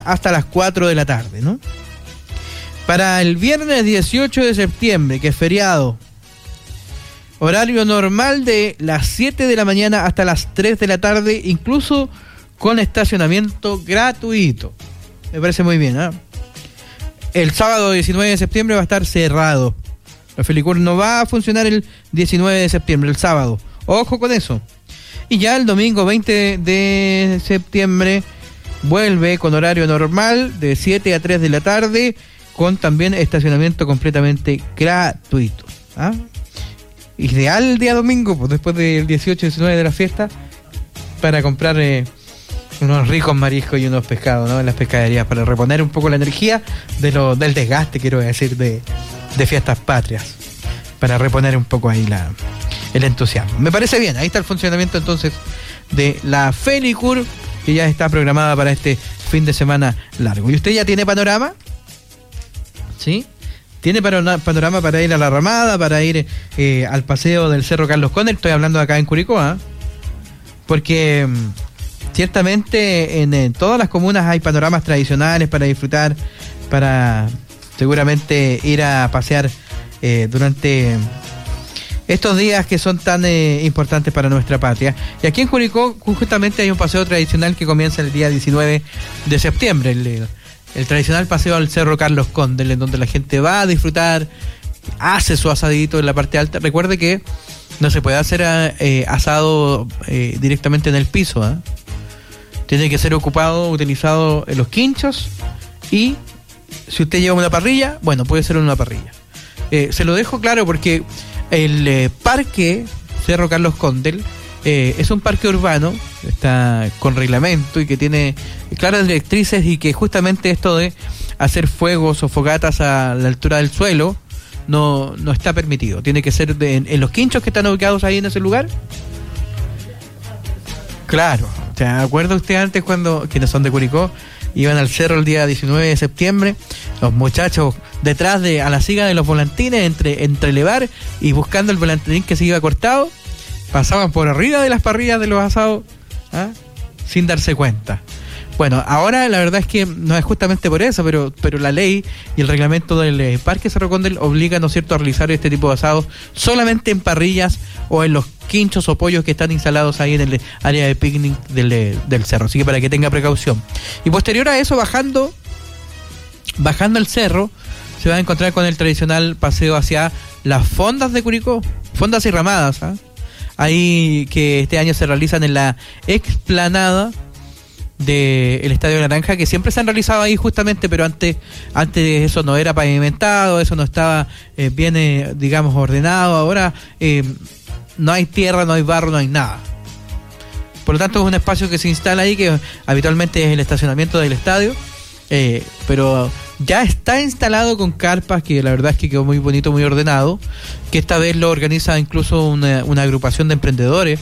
hasta las 4 de la tarde, ¿no? Para el viernes 18 de septiembre, que es feriado, horario normal de las 7 de la mañana hasta las 3 de la tarde, incluso con estacionamiento gratuito. Me parece muy bien, ¿eh? El sábado 19 de septiembre va a estar cerrado. La Felicur no va a funcionar el 19 de septiembre, el sábado. Ojo con eso. Y ya el domingo 20 de septiembre vuelve con horario normal de 7 a 3 de la tarde, con también estacionamiento completamente gratuito. ¿Ah? Ideal el día domingo, pues después del 18-19 de la fiesta, para comprar unos ricos mariscos y unos pescados, ¿no? En las pescaderías, para reponer un poco la energía del desgaste, quiero decir, de fiestas patrias, para reponer un poco ahí el entusiasmo. Me parece bien, ahí está el funcionamiento entonces de la Felicur, que ya está programada para este fin de semana largo. ¿Y usted ya tiene panorama? ¿Sí? ¿Tiene panorama para ir a la Ramada, para ir al paseo del Cerro Carlos Conde? Estoy hablando acá en Curicó, ¿eh? Porque ciertamente en todas las comunas hay panoramas tradicionales para disfrutar, para seguramente ir a pasear durante estos días que son tan importantes para nuestra patria. Y aquí en Curicó justamente hay un paseo tradicional que comienza el día 19 de septiembre, el tradicional paseo al Cerro Carlos Conde, en donde la gente va a disfrutar, hace su asadito en la parte alta. Recuerde que no se puede hacer asado directamente en el piso, ¿eh? Tiene que ser utilizado en los quinchos, y si usted lleva una parrilla, bueno, puede ser en una parrilla. Se lo dejo claro porque el parque Cerro Carlos Conde es un parque urbano, está con reglamento y que tiene claras directrices, y que justamente esto de hacer fuegos o fogatas a la altura del suelo no está permitido. Tiene que ser en los quinchos que están ubicados ahí en ese lugar. Claro, ¿se acuerda usted antes cuando, quienes son de Curicó, iban al cerro el día 19 de septiembre? Los muchachos detrás a la siga de los volantines, entre elevar y buscando el volantín que se iba cortado, pasaban por arriba de las parrillas de los asados, ¿ah? Sin darse cuenta. Bueno, ahora la verdad es que no es justamente por eso, pero la ley y el reglamento del Parque Cerro Conde obliga, ¿no es cierto?, a realizar este tipo de asados solamente en parrillas o en los quinchos o pollos que están instalados ahí en el área de picnic del cerro. Así que para que tenga precaución. Y posterior a eso, bajando el cerro, se va a encontrar con el tradicional paseo hacia las fondas de Curicó, fondas y ramadas, ¿eh? Ahí que este año se realizan en la explanada del Estadio Naranja, que siempre se han realizado ahí justamente, pero antes eso no era pavimentado, eso no estaba bien, digamos, ordenado. Ahora no hay tierra, no hay barro, no hay nada. Por lo tanto es un espacio que se instala ahí, que habitualmente es el estacionamiento del estadio, pero ya está instalado con carpas, que la verdad es que quedó muy bonito, muy ordenado, que esta vez lo organiza incluso una agrupación de emprendedores,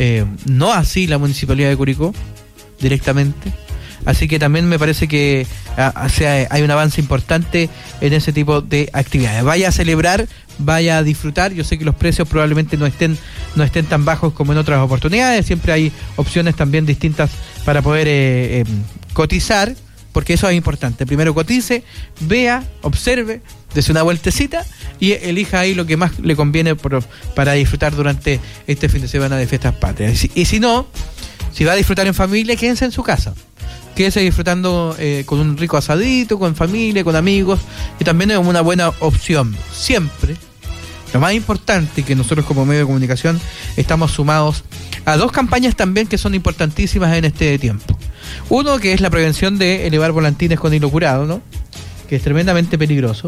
no así la Municipalidad de Curicó directamente. Así que también me parece que hay un avance importante en ese tipo de actividades. Vaya a celebrar, vaya a disfrutar. Yo sé que los precios probablemente no estén tan bajos como en otras oportunidades. Siempre hay opciones también distintas para poder cotizar, porque eso es importante. Primero cotice, vea, observe, dese una vueltecita y elija ahí lo que más le conviene para disfrutar durante este fin de semana de Fiestas Patrias. Y si no, si va a disfrutar en familia, quédense en su casa. Quédese disfrutando con un rico asadito, con familia, con amigos, y también es una buena opción. Siempre, lo más importante, que nosotros como medio de comunicación estamos sumados a dos campañas también que son importantísimas en este tiempo. Uno, que es la prevención de elevar volantines con hilo curado, ¿no?, que es tremendamente peligroso.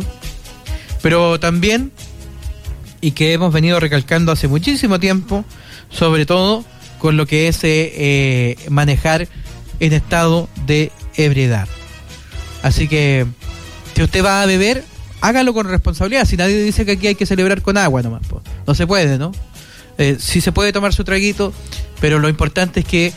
Pero también, y que hemos venido recalcando hace muchísimo tiempo, sobre todo con lo que es manejar en estado de ebriedad. Así que si usted va a beber, hágalo con responsabilidad. Si nadie dice que aquí hay que celebrar con agua nomás, pues no se puede, ¿no? Sí se puede tomar su traguito, pero lo importante es que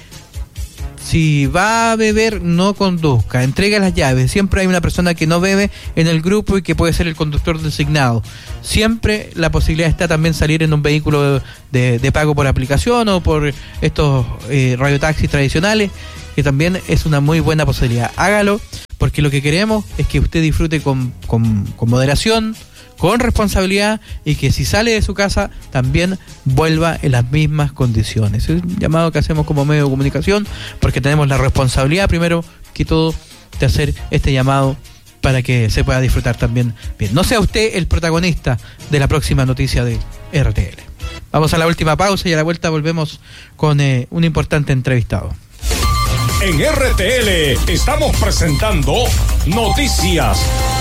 si va a beber, no conduzca, entregue las llaves. Siempre hay una persona que no bebe en el grupo y que puede ser el conductor designado. Siempre la posibilidad está también salir en un vehículo de pago por aplicación o por estos radiotaxis tradicionales, que también es una muy buena posibilidad. Hágalo, porque lo que queremos es que usted disfrute con moderación, con responsabilidad, y que si sale de su casa también vuelva en las mismas condiciones. Es un llamado que hacemos como medio de comunicación, porque tenemos la responsabilidad primero que todo de hacer este llamado para que se pueda disfrutar también bien. No sea usted el protagonista de la próxima noticia de RTL. Vamos a la última pausa y a la vuelta volvemos con un importante entrevistado. En RTL estamos presentando Noticias.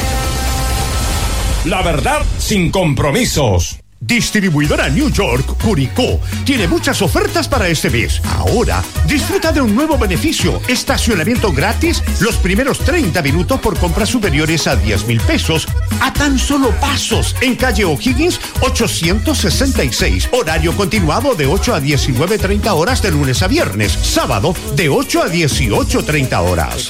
La verdad sin compromisos. Distribuidora New York, Curicó, tiene muchas ofertas para este mes. Ahora, disfruta de un nuevo beneficio: estacionamiento gratis los primeros 30 minutos por compras superiores a 10,000 pesos, a tan solo pasos, en calle O'Higgins 866. Horario continuado de 8 a 19:30 horas de lunes a viernes. Sábado de 8 a 18:30 horas.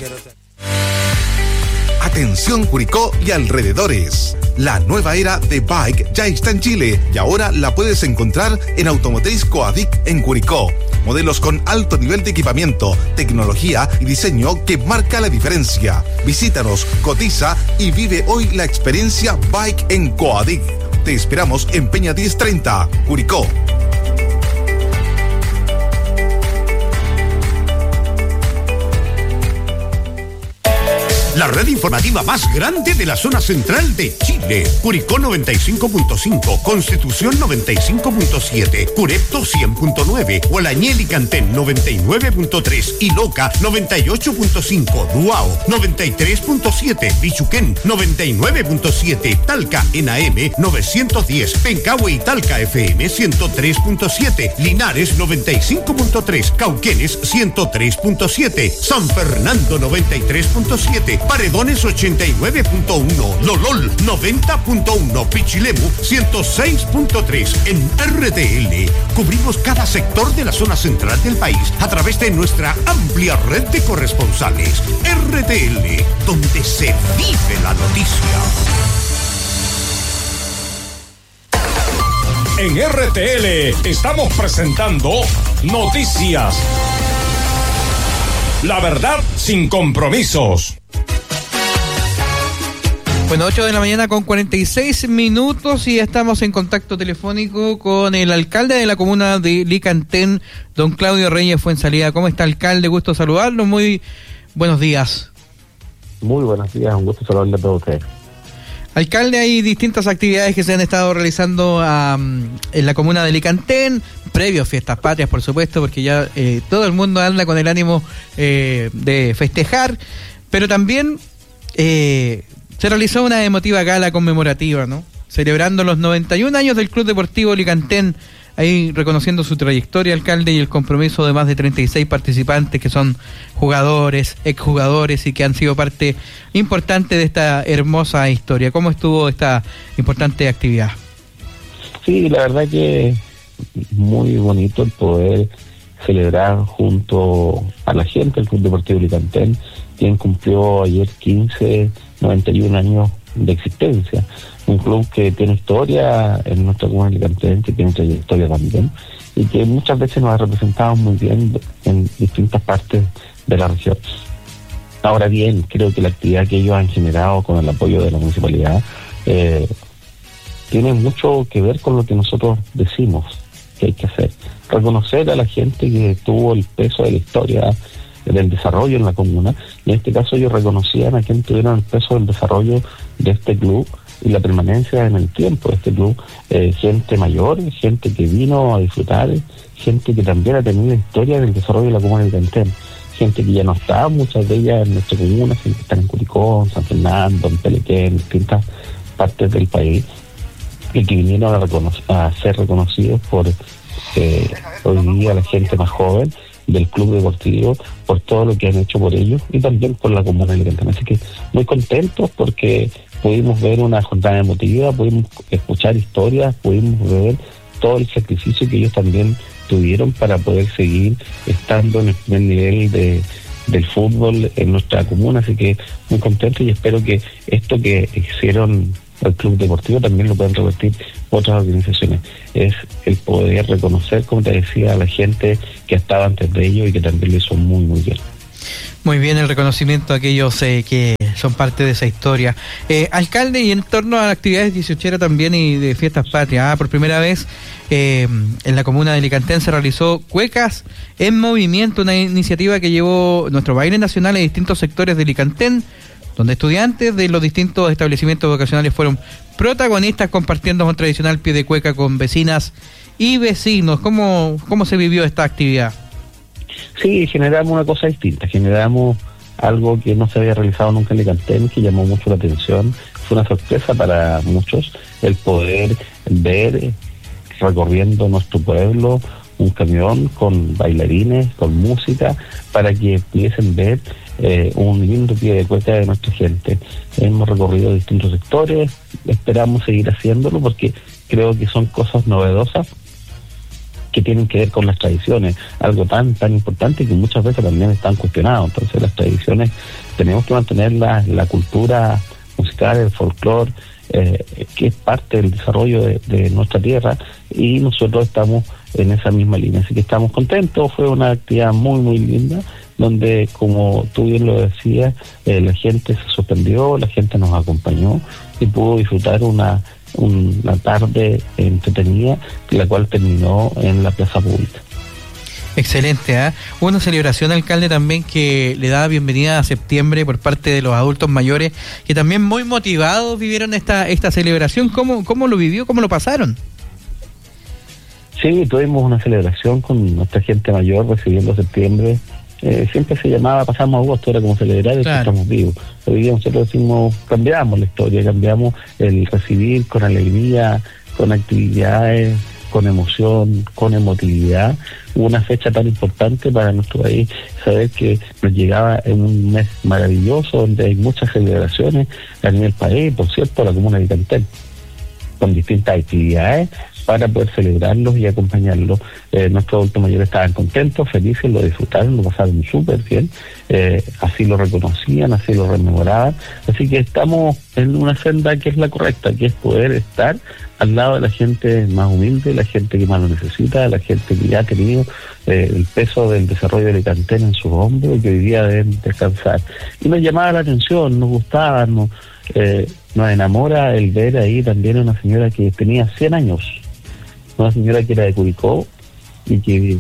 Atención Curicó y alrededores. La nueva era de Bike ya está en Chile y ahora la puedes encontrar en Automotriz Coadic en Curicó. Modelos con alto nivel de equipamiento, tecnología y diseño que marca la diferencia. Visítanos, cotiza y vive hoy la experiencia Bike en Coadic. Te esperamos en Peña 1030, Curicó. La red informativa más grande de la zona central de Chile. Curicó 95.5, Constitución 95.7, Curepto 100.9, Hualañel y Cantén 99.3 y Loca 98.5, Duao 93.7, Bichuquén 99.7, Talca en AM 910, Pencahue y Talca FM 103.7, Linares 95.3, Cauquenes 103.7, San Fernando 93.7, Paredones 89.1, Lolol 90.1, Pichilemu 106.3. En RTL cubrimos cada sector de la zona central del país a través de nuestra amplia red de corresponsales. RTL, donde se vive la noticia. En RTL estamos presentando Noticias. La verdad sin compromisos. Bueno, 8 de la mañana con 46 minutos y estamos en contacto telefónico con el alcalde de la comuna de Licantén, don Claudio Reyes Fuenzalida. ¿Cómo está, alcalde? Gusto saludarlo. Muy buenos días. Muy buenos días, un gusto saludarle a todos ustedes. Alcalde, hay distintas actividades que se han estado realizando en la comuna de Licantén, previo a Fiestas Patrias, por supuesto, porque ya todo el mundo anda con el ánimo de festejar, pero también se realizó una emotiva gala conmemorativa, ¿no? Celebrando los 91 años del Club Deportivo Licantén, ahí reconociendo su trayectoria, alcalde, y el compromiso de más de 36 participantes que son jugadores, exjugadores y que han sido parte importante de esta hermosa historia. ¿Cómo estuvo esta importante actividad? Sí, la verdad que muy bonito el poder celebrar junto a la gente el Club Deportivo Licantén, quien cumplió ayer 91 años de existencia. Un club que tiene historia en nuestra comuna de Licantén, que tiene trayectoria también, y que muchas veces nos ha representado muy bien en distintas partes de la región. Ahora bien, creo que la actividad que ellos han generado con el apoyo de la municipalidad tiene mucho que ver con lo que nosotros decimos que hay que hacer. Reconocer a la gente que tuvo el peso de la historia del desarrollo en la comuna, y en este caso ellos reconocían a quien tuvieron el peso del desarrollo de este club y la permanencia en el tiempo de este club, gente mayor, gente que vino a disfrutar, gente que también ha tenido historia del desarrollo de la comuna de Licantén, gente que ya no está, muchas de ellas en nuestra comuna, gente que está en Curicó, en San Fernando, en Pelequén, en distintas partes del país, y que vinieron a ser reconocidos por hoy día la gente más joven del club deportivo, por todo lo que han hecho por ellos y también por la comuna de Licantén. Así que muy contentos porque pudimos ver una jornada emotiva, pudimos escuchar historias, pudimos ver todo el sacrificio que ellos también tuvieron para poder seguir estando en el primer nivel del fútbol en nuestra comuna. Así que muy contentos y espero que esto que hicieron el club deportivo también lo pueden revertir otras organizaciones. Es el poder reconocer, como te decía, a la gente que estaba antes de ellos y que también lo hizo muy muy bien. Muy bien, el reconocimiento a aquellos que son parte de esa historia. Alcalde, y en torno a actividades 18 también y de fiestas patrias, por primera vez en la comuna de Licantén se realizó Cuecas en Movimiento, una iniciativa que llevó nuestro baile nacional a distintos sectores de Licantén, donde estudiantes de los distintos establecimientos vocacionales fueron protagonistas compartiendo un tradicional pie de cueca con vecinas y vecinos. ¿Cómo se vivió esta actividad? Sí, generamos una cosa distinta, generamos algo que no se había realizado nunca en Licantén, que llamó mucho la atención. Fue una sorpresa para muchos el poder ver recorriendo nuestro pueblo un camión con bailarines, con música, para que pudiesen ver un lindo pie de cueca de nuestra gente. Hemos recorrido distintos sectores, esperamos seguir haciéndolo porque creo que son cosas novedosas que tienen que ver con las tradiciones, algo tan importante que muchas veces también están cuestionados. Entonces las tradiciones tenemos que mantenerlas, la cultura musical, el folclore, que es parte del desarrollo de nuestra tierra, y nosotros estamos en esa misma línea, así que estamos contentos. Fue una actividad muy linda, donde, como tú bien lo decías, la gente se sorprendió, la gente nos acompañó y pudo disfrutar una tarde entretenida, la cual terminó en la plaza pública. Excelente, una celebración, alcalde, también que le da bienvenida a septiembre por parte de los adultos mayores, que también muy motivados vivieron esta celebración. ¿Cómo lo vivió? ¿Cómo lo pasaron? Sí, tuvimos una celebración con nuestra gente mayor recibiendo septiembre. Siempre se llamaba Pasamos Agosto, era como celebrar el que estamos vivos. Hoy día nosotros decimos, cambiamos la historia, cambiamos el recibir con alegría, con actividades, con emoción, con emotividad. Una fecha tan importante para nuestro país, saber que nos llegaba en un mes maravilloso donde hay muchas celebraciones a nivel país, por cierto, la comuna de Licantén, con distintas actividades para poder celebrarlos y acompañarlos. Nuestros adultos mayores estaban contentos, felices, lo disfrutaron, lo pasaron súper bien, así lo reconocían, así lo rememoraban. Así que estamos en una senda que es la correcta, que es poder estar al lado de la gente más humilde, la gente que más lo necesita, la gente que ya ha tenido el peso del desarrollo de Licantén en sus hombros y que hoy día deben descansar. Y nos llamaba la atención, nos gustaba, nos enamora el ver ahí también a una señora que tenía 100 años, una señora que era de Curicó y que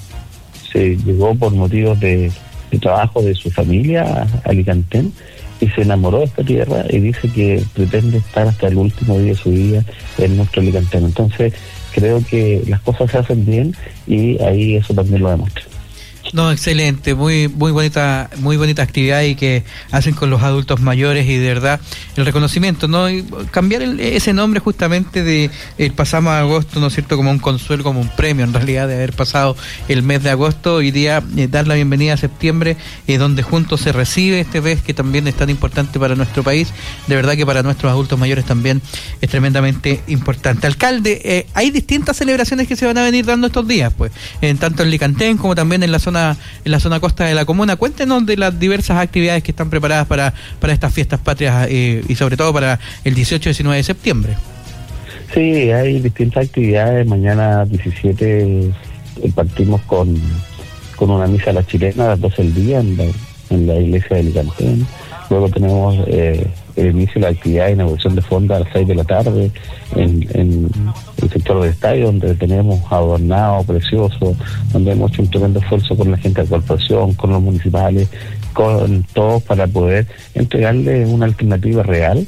se llegó por motivos de trabajo de su familia a Licantén y se enamoró de esta tierra y dice que pretende estar hasta el último día de su vida en nuestro Licantén. Entonces creo que las cosas se hacen bien y ahí eso también lo demuestra. No, excelente, muy bonita actividad y que hacen con los adultos mayores, y de verdad el reconocimiento, ¿no? Y cambiar ese nombre justamente de el Pasamos Agosto, ¿no es cierto?, como un consuelo, como un premio en realidad de haber pasado el mes de agosto. Hoy día dar la bienvenida a septiembre, donde juntos se recibe este mes que también es tan importante para nuestro país. De verdad que para nuestros adultos mayores también es tremendamente importante. Alcalde, hay distintas celebraciones que se van a venir dando estos días, pues, tanto en Licantén como también en la zona costa de la comuna. Cuéntenos de las diversas actividades que están preparadas para estas fiestas patrias y sobre todo para el 18 y 19 de septiembre. Sí, hay distintas actividades. Mañana 17 partimos con una misa a la chilena a las 12 del día en la iglesia de Licantén. Luego tenemos el inicio de la actividad de inauguración de fonda a las 6 de la tarde en el sector del estadio, donde tenemos adornado, precioso, donde hemos hecho un tremendo esfuerzo con la gente de la corporación, con los municipales, con todos, para poder entregarle una alternativa real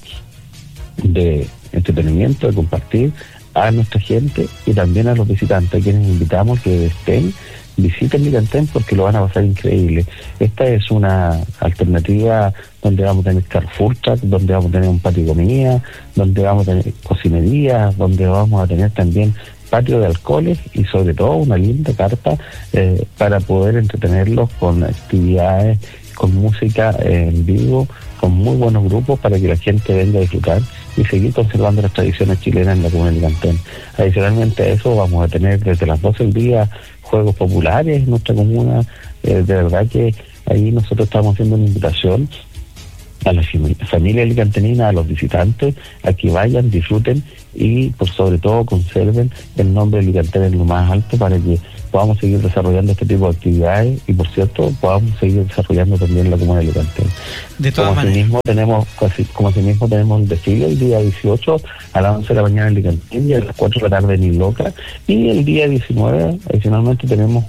de entretenimiento, de compartir a nuestra gente y también a los visitantes, a quienes invitamos que visiten Licantén porque lo van a pasar increíble. Esta es una alternativa donde vamos a tener Carrefour Truck, donde vamos a tener un patio de comida, donde vamos a tener cocinería, donde vamos a tener también patio de alcoholes y sobre todo una linda carpa para poder entretenerlos con actividades, con música en vivo, con muy buenos grupos para que la gente venga a disfrutar y seguir conservando las tradiciones chilenas en la comuna de Licantén. Adicionalmente a eso vamos a tener desde las 12 del día juegos populares en nuestra comuna. De verdad que ahí nosotros estamos haciendo una invitación a la familia alicantenina, a los visitantes, a que vayan, disfruten y por sobre todo conserven el nombre de Licanten en lo más alto para que podamos seguir desarrollando este tipo de actividades y por cierto podamos seguir desarrollando también la comuna de Licanten. De todas maneras. Como asimismo tenemos el desfile el día 18 a las 11 de la mañana en Licanten y a las 4 de la tarde en Iloca, y el día 19 adicionalmente tenemos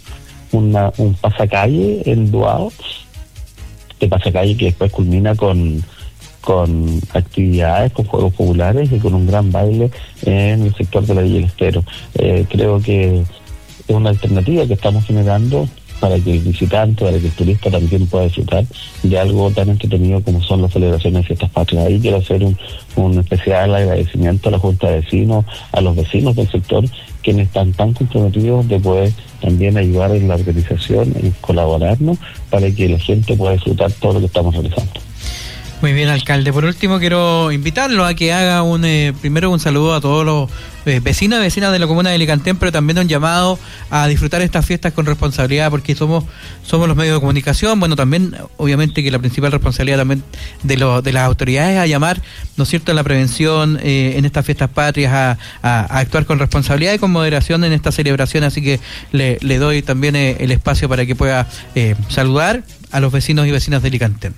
un pasacalle en Duao, de pasacalle que después culmina con actividades, con juegos populares y con un gran baile en el sector de la Villa del Estero. Creo que es una alternativa que estamos generando para que el visitante, para que el turista también pueda disfrutar de algo tan entretenido como son las celebraciones de fiestas patrias. Ahí quiero hacer un especial agradecimiento a la Junta de Vecinos, a los vecinos del sector, quienes están tan comprometidos de poder también ayudar en la organización, en colaborarnos para que la gente pueda disfrutar todo lo que estamos realizando. Muy bien, alcalde. Por último, quiero invitarlo a que haga primero un saludo a todos los vecinos y vecinas de la comuna de Licanten, pero también un llamado a disfrutar estas fiestas con responsabilidad, porque somos los medios de comunicación. Bueno, también, obviamente, que la principal responsabilidad también de las autoridades a llamar, ¿no es cierto?, a la prevención en estas fiestas patrias, a actuar con responsabilidad y con moderación en esta celebración. Así que le doy también el espacio para que pueda saludar a los vecinos y vecinas de Licanten.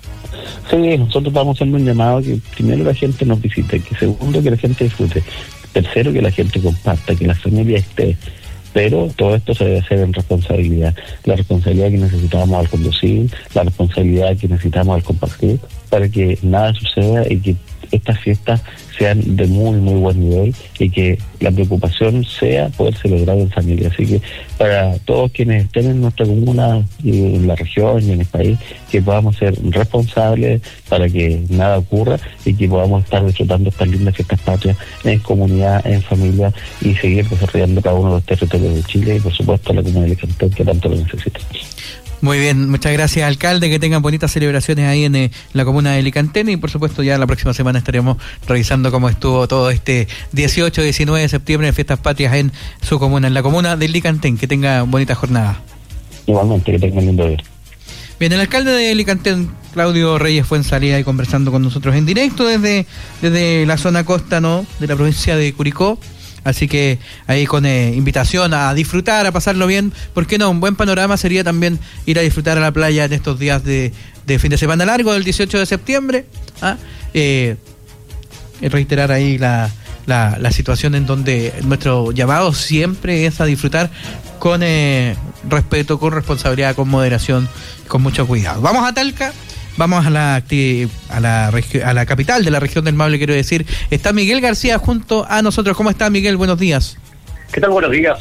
Sí, nosotros vamos haciendo un llamado que primero la gente nos visite, que segundo que la gente disfrute, tercero que la gente comparta, que la familia esté, pero todo esto se debe hacer en responsabilidad, la responsabilidad que necesitamos al conducir, la responsabilidad que necesitamos al compartir, para que nada suceda y que estas fiestas sean de muy, muy buen nivel y que la preocupación sea poder celebrar en familia. Así que para todos quienes estén en nuestra comuna y en la región y en el país, que podamos ser responsables para que nada ocurra y que podamos estar disfrutando estas lindas fiestas patrias en comunidad, en familia y seguir desarrollando cada uno de los territorios de Chile y por supuesto la comuna de Licanten que tanto lo necesita. Muy bien, muchas gracias, alcalde, que tengan bonitas celebraciones ahí en la comuna de Licanten y por supuesto ya la próxima semana estaremos revisando cómo estuvo todo este 18-19 de septiembre de Fiestas Patrias en su comuna, en la comuna de Licanten. Que tenga bonita jornada. Igualmente, que tengan lindo día. Bien, el alcalde de Licanten, Claudio Reyes, fue en salida y conversando con nosotros en directo desde la zona costa, ¿no?, de la provincia de Curicó. Así que ahí con invitación a disfrutar, a pasarlo bien. ¿Por qué no? Un buen panorama sería también ir a disfrutar a la playa en estos días de fin de semana largo del 18 de septiembre. Reiterar ahí la situación en donde nuestro llamado siempre es a disfrutar con respeto, con responsabilidad, con moderación, con mucho cuidado. Vamos a Talca. Vamos a la capital de la región del Maule, quiero decir. Está Miguel García junto a nosotros. ¿Cómo está, Miguel? Buenos días. ¿Qué tal? Buenos días,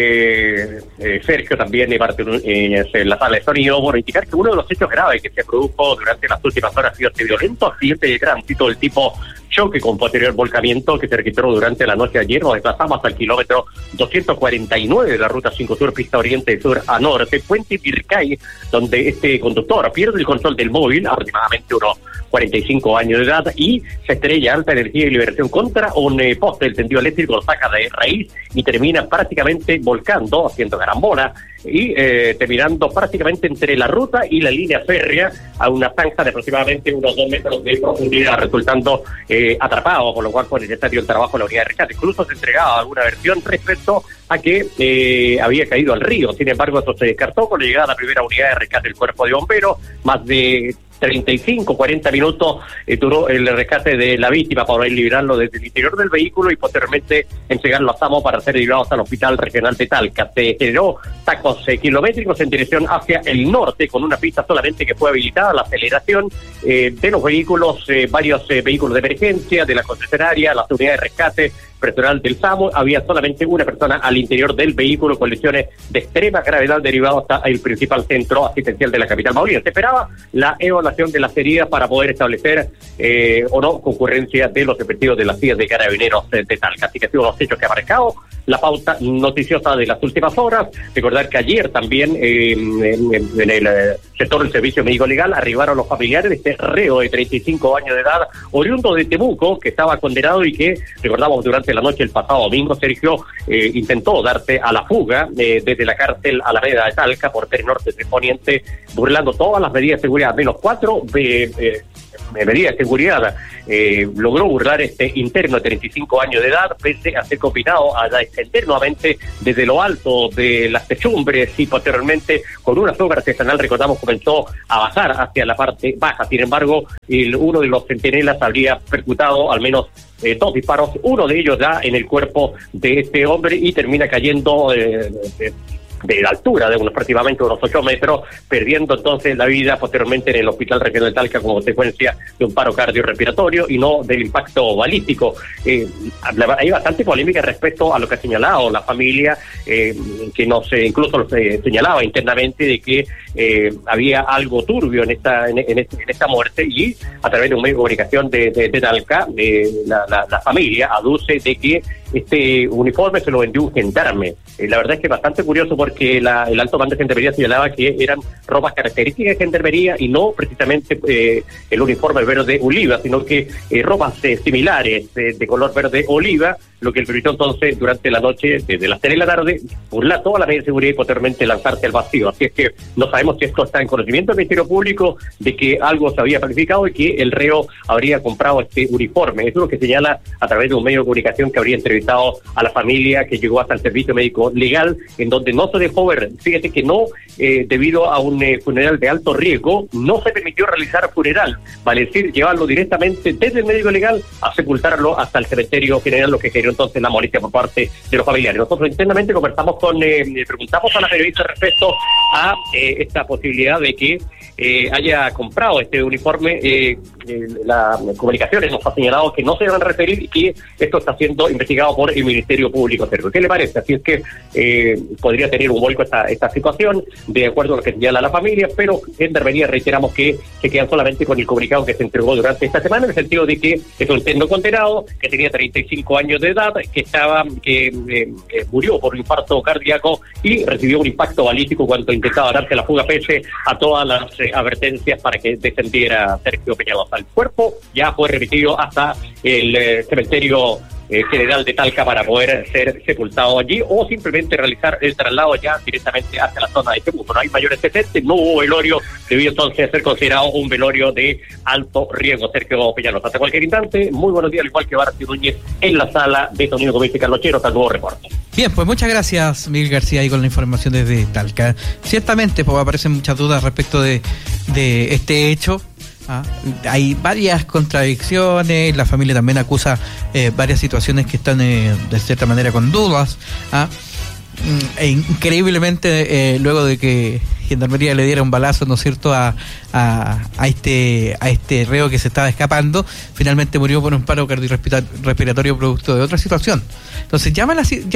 Sergio, también de parte en la sala de sonido. Bueno, indicar que uno de los hechos graves que se produjo durante las últimas horas ha sido este violento accidente de tránsito del tipo choque con posterior volcamiento que se registró durante la noche de ayer. Nos desplazamos hasta el kilómetro 249 de la ruta 5 Sur, pista oriente y sur a norte, Puente Pircay, donde este conductor pierde el control del móvil, aproximadamente unos 45 años de edad, y se estrella Alta Energía y Liberación contra un poste del tendido eléctrico, lo saca de raíz y termina prácticamente volcando, haciendo carambola y terminando prácticamente entre la ruta y la línea férrea a una zanja de aproximadamente unos 2 metros de profundidad, resultando atrapado, por lo cual fue necesario el trabajo de la unidad de rescate. Incluso se entregaba alguna versión respecto a que había caído al río. Sin embargo, esto se descartó con la llegada de la primera unidad de rescate del Cuerpo de Bomberos. Más de 35-40 minutos duró el rescate de la víctima para poder liberarlo desde el interior del vehículo y posteriormente entregarlo a SAMO para ser liberados al Hospital Regional de Talca. Se generó tacos kilométricos en dirección hacia el norte, con una pista solamente que fue habilitada, la aceleración de los vehículos, varios vehículos de emergencia, de la concesionaria, las unidades de rescate, personal del SAMO. Había solamente una persona al interior del vehículo con lesiones de extrema gravedad derivado hasta el principal centro asistencial de la capital maulina. Se esperaba la evaluación de las heridas para poder establecer o no concurrencia de los efectivos de las vías de carabineros de Talca. Así que ha sido los hechos que ha marcado la pauta noticiosa de las últimas horas. Recordar que ayer también en el sector del servicio médico legal arribaron los familiares de este reo de 35 años de edad, oriundo de Temuco, que estaba condenado y que, recordamos, durante durante la noche del pasado domingo, Sergio, intentó darse a la fuga desde la cárcel Alameda de Talca por Tres Norte, Tres Poniente, burlando todas las medidas de seguridad, menos 4 medidas de seguridad. Logró burlar este interno de 35 años de edad, pese a ser combinado a descender nuevamente desde lo alto de las techumbres y posteriormente con una soga artesanal, recordamos, comenzó a bajar hacia la parte baja. Sin embargo, uno de los centinelas habría percutado al menos 2 disparos, uno de ellos ya en el cuerpo de este hombre y termina cayendo de la altura de prácticamente unos 8 metros, perdiendo entonces la vida posteriormente en el Hospital Regional de Talca como consecuencia de un paro cardiorrespiratorio y no del impacto balístico. Hay bastante polémica respecto a lo que ha señalado la familia, que incluso señalaba internamente de que había algo turbio en esta muerte, y a través de un medio de comunicación de Talca, la familia aduce de que este uniforme se lo vendió un gendarme. La verdad es que es bastante curioso porque el alto mando de gendarmería señalaba que eran ropas características de gendarmería y no precisamente el uniforme verde oliva, sino que ropas similares de color verde oliva, lo que le permitió entonces durante la noche, desde las 3 de la tarde, burlar toda la medida de seguridad y posteriormente lanzarse al vacío. Así es que no sabemos si esto está en conocimiento del Ministerio Público de que algo se había planificado y que el reo habría comprado este uniforme. Eso es lo que señala a través de un medio de comunicación que habría entrevistado a la familia, que llegó hasta el servicio médico legal, en donde no se dejó ver. Fíjate que no, debido a un funeral de alto riesgo, no se permitió realizar funeral, vale decir, llevarlo directamente desde el médico legal a sepultarlo hasta el cementerio general, lo que generó entonces la molestia por parte de los familiares. Nosotros internamente conversamos preguntamos a la periodista respecto a esta posibilidad de que haya comprado este uniforme. La comunicaciones nos ha señalado que no se van a referir y que esto está siendo investigado por el Ministerio Público. ¿Qué le parece? Así es que podría tener un vuelco esta situación, de acuerdo a lo que señala la familia, pero Gendarmería reiteramos que se quedan solamente con el comunicado que se entregó durante esta semana, en el sentido de que es un interno condenado, que tenía 35 años de edad, que murió por un infarto cardíaco y recibió un impacto balístico cuando intentaba darse la fuga, pese a todas las advertencias para que descendiera Sergio Peñalosa. El cuerpo ya fue remitido hasta el cementerio general de Talca para poder ser sepultado allí o simplemente realizar el traslado ya directamente hacia la zona de Temuco. No hay mayores antecedentes, no hubo velorio, debido entonces a ser considerado un velorio de alto riesgo. Sergio Peñalosa, hasta cualquier instante, muy buenos días, al igual que Barty Núñez en la sala de sonido con Carlos Chero, hasta el nuevo reporte. Bien, pues muchas gracias, Miguel García, ahí con la información desde Talca. Ciertamente, pues aparecen muchas dudas respecto de este hecho. Hay varias contradicciones, la familia también acusa varias situaciones que están de cierta manera con dudas. Increíblemente, luego de que Gendarmería le diera un balazo, ¿no es cierto?, a este reo que se estaba escapando, finalmente murió por un paro cardiorrespiratorio producto de otra situación. Entonces llama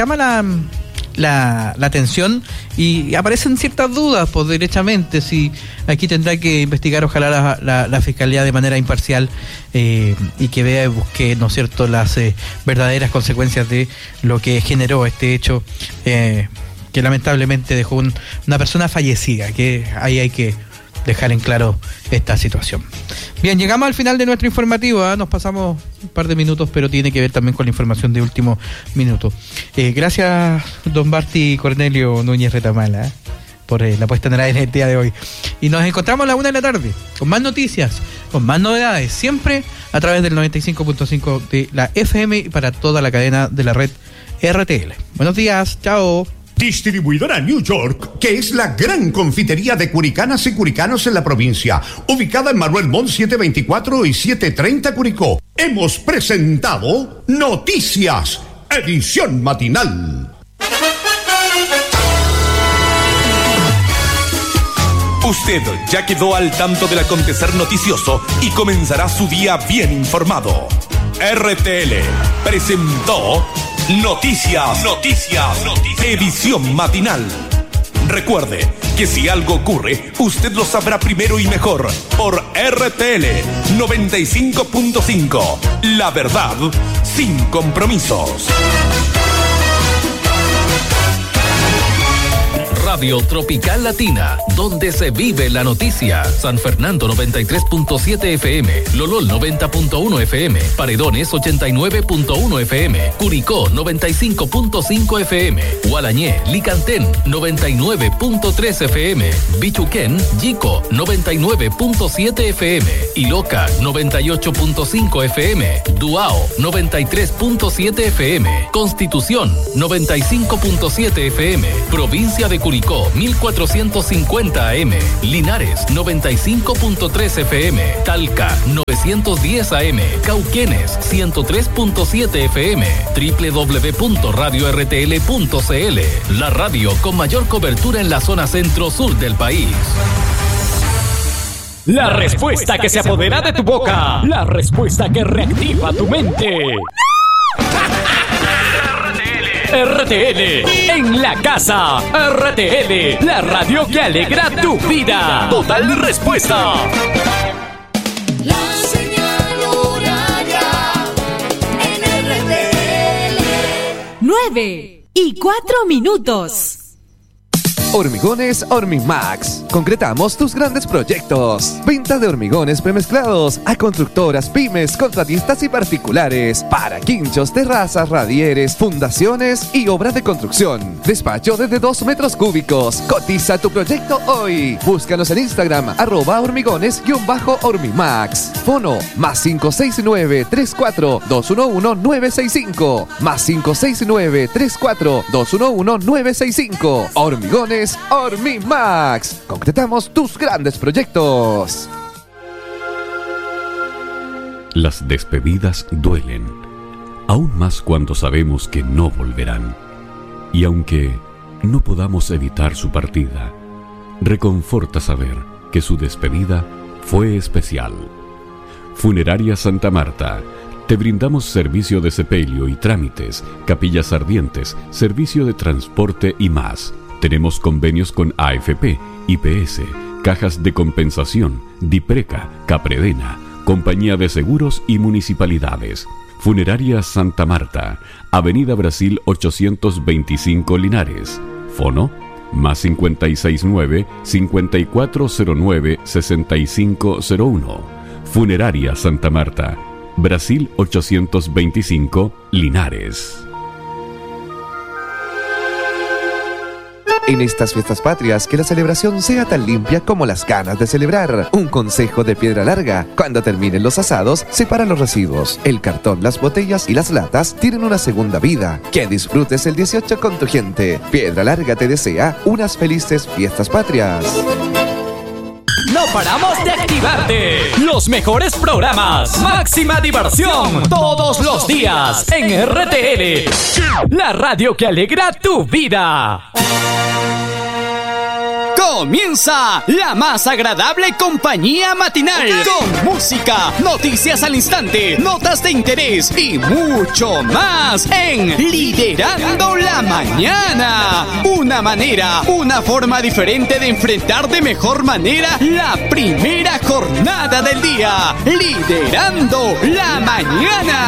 la atención y aparecen ciertas dudas, pues derechamente, si aquí tendrá que investigar, ojalá la Fiscalía de manera imparcial y que vea y busque, ¿no es cierto?, las verdaderas consecuencias de lo que generó este hecho que lamentablemente dejó una persona fallecida, que ahí hay que dejar en claro esta situación. Bien, llegamos al final de nuestro informativo, nos pasamos un par de minutos, pero tiene que ver también con la información de último minuto. Gracias, don Barty Cornelio Núñez Retamala, por la puesta en el aire el día de hoy. Y nos encontramos a la 1 de la tarde, con más noticias, con más novedades, siempre a través del 95.5 de la FM y para toda la cadena de la red RTL. Buenos días, chao. Distribuidora New York, que es la gran confitería de curicanas y curicanos en la provincia, ubicada en Manuel Montt 724 y 730 Curicó. Hemos presentado Noticias, edición matinal. Usted ya quedó al tanto del acontecer noticioso y comenzará su día bien informado. RTL presentó Noticias, edición matinal. Recuerde que si algo ocurre, usted lo sabrá primero y mejor por RTL 95.5. La verdad sin compromisos. Radio Tropical Latina, donde se vive la noticia. San Fernando 93.7 FM, Lolol 90.1 FM, Paredones 89.1 FM, Curicó 95.5 FM, Gualañé, Licantén 99.3 FM, Bichuquén, Yico 99.7 FM, Iloca 98.5 FM, Duao 93.7 FM, Constitución 95.7 FM, Provincia de Curicó 1450 AM, Linares 95.3 FM, Talca 910 AM, Cauquenes 103.7 FM, www.radiortl.cl, la radio con mayor cobertura en la zona centro-sur del país. La respuesta que se apodera de tu boca. La respuesta que reactiva tu mente. RTL en la casa. RTL, la radio que alegra tu vida. Total respuesta. La señal horaria en RTL. 9:04. Hormigones Hormimax. Concretamos tus grandes proyectos. Venta de hormigones premezclados a constructoras, pymes, contratistas y particulares. Para quinchos, terrazas, radieres, fundaciones y obras de construcción. Despacho desde 2 metros cúbicos. Cotiza tu proyecto hoy. Búscanos en Instagram, @hormigones_hormimax. Fono +569 34 211 965. +569 34 211 965. Hormigones Hormimax. Concretamos tus grandes proyectos. Las despedidas duelen, aún más cuando sabemos que no volverán. Y aunque no podamos evitar su partida, reconforta saber que su despedida fue especial. Funeraria Santa Marta. Te brindamos servicio de sepelio y trámites, capillas ardientes, servicio de transporte y más. Tenemos convenios con AFP, IPS, Cajas de Compensación, Dipreca, Capredena, Compañía de Seguros y Municipalidades. Funeraria Santa Marta, Avenida Brasil 825 Linares. Fono +569 5409 6501. Funeraria Santa Marta, Brasil 825 Linares. En estas fiestas patrias, que la celebración sea tan limpia como las ganas de celebrar. Un consejo de Piedra Larga: cuando terminen los asados, separa los residuos. El cartón, las botellas y las latas tienen una segunda vida. Que disfrutes el 18 con tu gente. Piedra Larga te desea unas felices fiestas patrias. No paramos de activarte. Los mejores programas, máxima diversión, todos los días en RTL, la radio que alegra tu vida. Comienza la más agradable compañía matinal, con música, noticias al instante, notas de interés y mucho más en Liderando la Mañana. Una forma diferente de enfrentar de mejor manera la primera jornada del día. Liderando la Mañana.